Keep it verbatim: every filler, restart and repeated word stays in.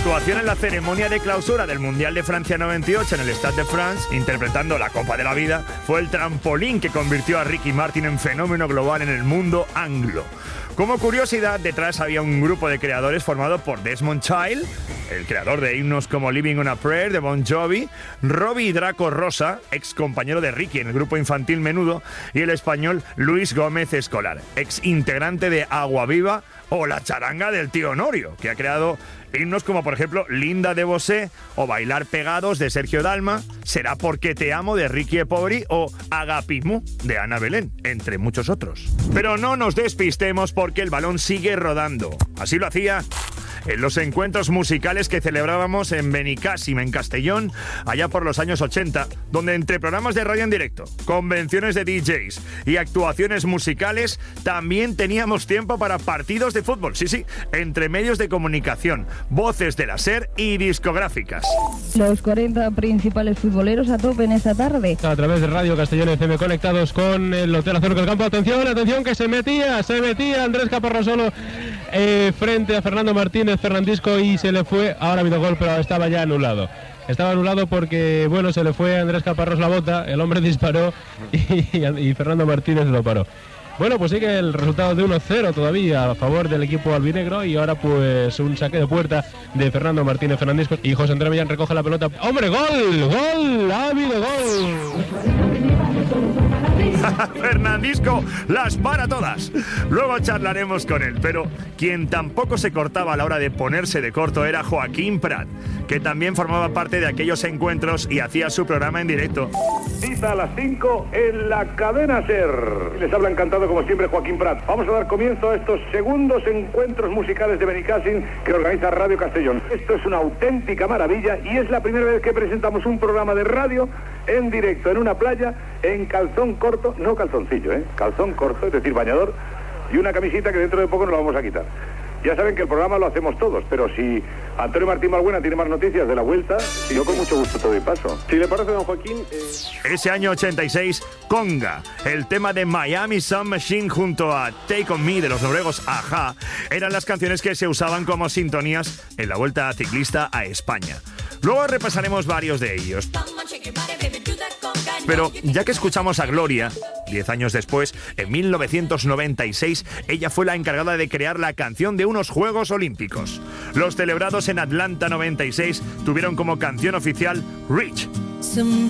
actuación en la ceremonia de clausura del Mundial de Francia noventa y ocho en el Stade de France, interpretando la Copa de la Vida, fue el trampolín que convirtió a Ricky Martin en fenómeno global en el mundo anglo. Como curiosidad, detrás había un grupo de creadores formado por Desmond Child, el creador de himnos como Living on a Prayer de Bon Jovi, Robbie Draco Rosa, ex compañero de Ricky en el grupo infantil Menudo, y el español Luis Gómez Escolar, ex integrante de Agua Viva o La Charanga del Tío Honorio, que ha creado himnos como por ejemplo Linda de Bosé o Bailar Pegados de Sergio Dalma, Será porque te amo de Ricky e Poveri o Agapimú de Ana Belén, entre muchos otros. Pero no nos despistemos porque el balón sigue rodando. Así lo hacía en los encuentros musicales que celebrábamos en Benicàssim, en Castellón, allá por los años ochenta, donde entre programas de radio en directo, convenciones de D Js y actuaciones musicales, también teníamos tiempo para partidos de fútbol, sí, sí, entre medios de comunicación, voces de la SER y discográficas. Los cuarenta principales futboleros a tope en esta tarde. A través de Radio Castellón F M, conectados con el Hotel Azul del Campo. Atención, atención, que se metía, se metía Andrés Caparrós solo eh, frente a Fernando Martínez, Fernandisco, y se le fue. Ahora ha habido gol, pero estaba ya anulado. Estaba anulado porque, bueno, se le fue a Andrés Caparrós la bota, el hombre disparó y, y Fernando Martínez lo paró. Bueno, pues sigue el resultado de uno cero todavía a favor del equipo albinegro, y ahora pues un saque de puerta de Fernando Martínez Fernandisco, y José Andrés Millán recoge la pelota. ¡Hombre, gol! ¡Gol! ¡Ha habido gol! Fernandisco las para todas. Luego charlaremos con él, pero quien tampoco se cortaba a la hora de ponerse de corto era Joaquín Prat, que también formaba parte de aquellos encuentros y hacía su programa en directo. Cita a las cinco en la cadena SER. Les habla encantado como siempre Joaquín Prat. Vamos a dar comienzo a estos segundos encuentros musicales de Benicàssim que organiza Radio Castellón. Esto es una auténtica maravilla y es la primera vez que presentamos un programa de radio en directo en una playa en calzón corto, no calzoncillo, ¿eh? Calzón corto, es decir, bañador, y una camisita que dentro de poco nos la vamos a quitar. Ya saben que el programa lo hacemos todos, pero si Antonio Martín Balbuena tiene más noticias de la vuelta, yo con mucho gusto te doy paso. Si le parece, don Joaquín... Eh... Ese año ochenta y seis, Conga, el tema de Miami Sound Machine junto a Take On Me de los noruegos A-ha, eran las canciones que se usaban como sintonías en la Vuelta Ciclista a España. Luego repasaremos varios de ellos. Pero ya que escuchamos a Gloria, diez años después, en mil novecientos noventa y seis, ella fue la encargada de crear la canción de unos Juegos Olímpicos. Los celebrados en Atlanta noventa y seis tuvieron como canción oficial Rich.